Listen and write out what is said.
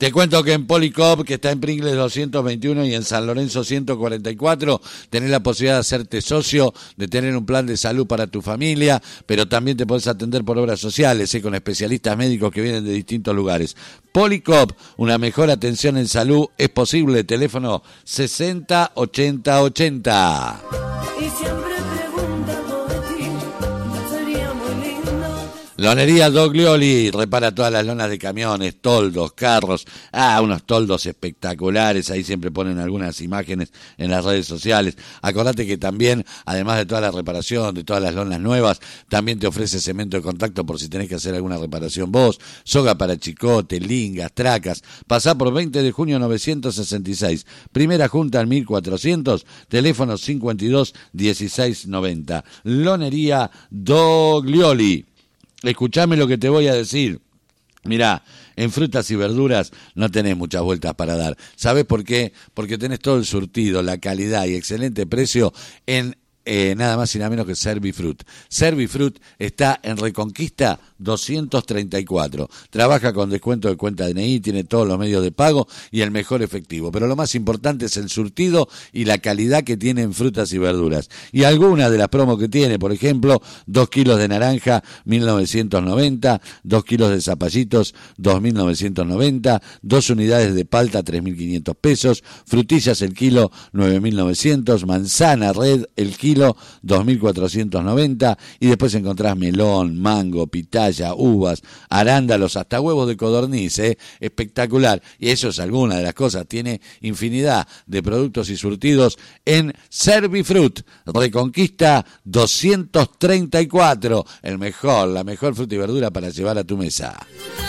Te cuento que en Policop, que está en Pringles 221 y en San Lorenzo 144, tenés la posibilidad de hacerte socio, de tener un plan de salud para tu familia, pero también te podés atender por obras sociales, con especialistas médicos que vienen de distintos lugares. Policop, una mejor atención en salud es posible. Teléfono 60 80 80. Y siempre pregunta por ti, sería muy lindo. Lonería Doglioli repara todas las lonas de camiones, toldos, carros, unos toldos espectaculares, ahí siempre ponen algunas imágenes en las redes sociales. Acordate que también, además de toda la reparación, de todas las lonas nuevas, también te ofrece cemento de contacto por si tenés que hacer alguna reparación vos, soga para chicote, lingas, tracas. Pasá por 20 de junio 966, primera junta al 1400, teléfono 52 16 90. Lonería Doglioli. Escuchame lo que te voy a decir. Mirá, en frutas y verduras no tenés muchas vueltas para dar. ¿Sabés por qué? Porque tenés todo el surtido, la calidad y excelente precio en nada más y nada menos que Servifrut. Servifrut está en Reconquista 234. Trabaja con descuento de cuenta DNI, tiene todos los medios de pago y el mejor efectivo. Pero lo más importante es el surtido y la calidad que tiene en frutas y verduras. Y algunas de las promos que tiene, por ejemplo, 2 kilos de naranja, 1.990, 2 kilos de zapallitos, 2.990, 2 unidades de palta, 3.500 pesos, frutillas el kilo, 9.900, manzana red el kilo, 2.490, y después encontrás melón, mango, pitaya, uvas, arándalos, hasta huevos de codorniz, espectacular. Y eso es alguna de las cosas, tiene infinidad de productos y surtidos en Servifrut, Reconquista 234, la mejor fruta y verdura para llevar a tu mesa.